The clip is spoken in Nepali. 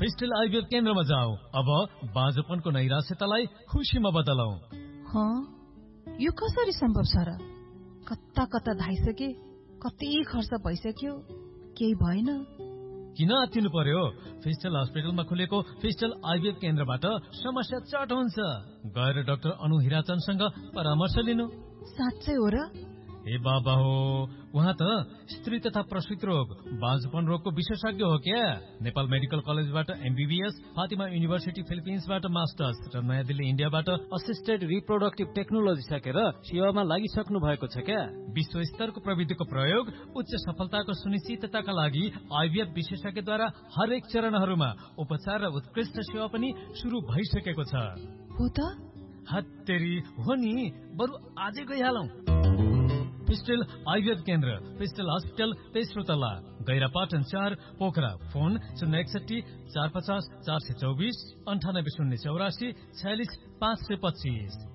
फिस्टल आइभीएफ केन्द्रमा जाऊ। अब बाँझोपनको नैराश्यतालाई खुसीमा बदलौं। यो कसरी सम्भव छ र? कता कता धाइसके, कति खर्च भइसक्यो, केही भएन। किन आत्तिनु पर्यो? फिस्टल हस्पिटलमा खुलेको फिस्टल आइभीएफ केन्द्रबाट समस्या चट हुन्छ। गएर डाक्टर अनु हिराचन्दसँग परामर्श लिनु। साँच्चै हो र? ए बाबा हो, उहाँ त स्त्री तथा प्रसूति रोग, बाँझोपन रोगको विशेषज्ञ हो क्या। नेपाल मेडिकल कलेजबाट एमबीबीएस, फातिमा युनिभर्सिटी फिलिपिन्सबाट मास्टर्स र नयाँ दिल्ली इन्डियाबाट असिस्टेड रिप्रोडक्टिभ टेक्नोलोजी सकेर सेवामा लागिसक्नु भएको छ क्या। विश्व स्तरको प्रविधिको प्रयोग, उच्च सफलताको सुनिश्चितताका लागि आइभीएफ विशेषज्ञद्वारा हरेक चरणहरूमा उपचार र उत्कृष्ट सेवा पनि शुरू भइसकेको छ। हो त? हत्तेरी हो नि, बरु आजै गइहालौं। फिस्टल आइभीएफ केन्द्र, फिस्टल हस्पिटल, तेस्रो तला, गैरापाटन 4, पोखरा। फोन 061 450 424 98 084 46 525।